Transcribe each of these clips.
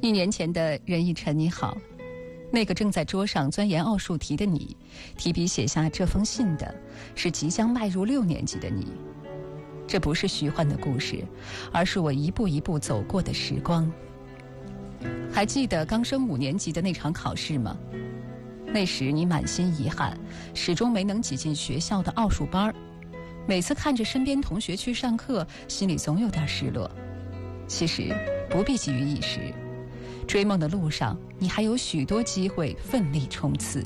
1年前的任逸晨你好，那个正在桌上钻研奥数题的你，提笔写下这封信的是即将迈入6年级的你。这不是虚幻的故事，而是我一步一步走过的时光。还记得刚升5年级的那场考试吗？那时你满心遗憾，始终没能挤进学校的奥数班，每次看着身边同学去上课，心里总有点失落。其实不必急于一时，追梦的路上，你还有许多机会奋力冲刺。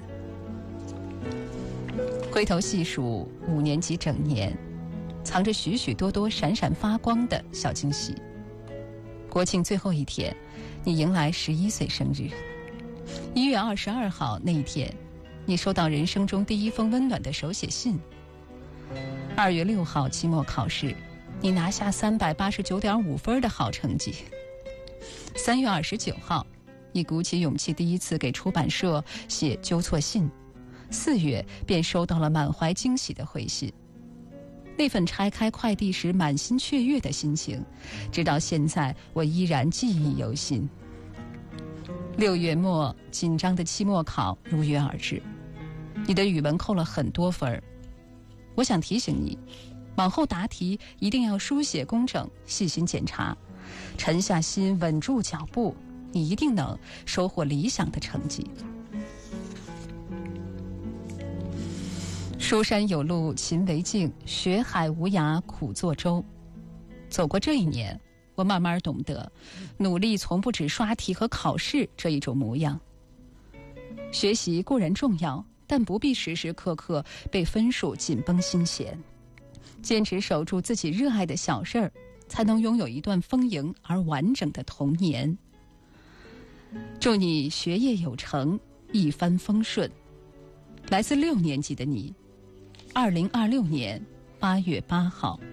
回头细数5年级整年，藏着许许多多闪闪发光的小惊喜。国庆最后一天，你迎来11岁生日。1月22号那一天，你收到人生中第一封温暖的手写信。2月6号期末考试，你拿下389.5分的好成绩。3月29号，你鼓起勇气第一次给出版社写纠错信，4月便收到了满怀惊喜的回信。那份拆开快递时满心雀跃的心情，直到现在我依然记忆犹新。6月末，紧张的期末考如约而至，你的语文扣了很多分。我想提醒你，往后答题一定要书写工整，细心检查，沉下心，稳住脚步，你一定能收获理想的成绩。书山有路勤为径，学海无涯苦作舟。走过这一年，我慢慢懂得，努力从不止刷题和考试这一种模样。学习固然重要，但不必时时刻刻被分数紧绷心弦。坚持守住自己热爱的小事儿，才能拥有一段丰盈而完整的童年。祝你学业有成，一帆风顺。来自6年级的你，2026年8月8号。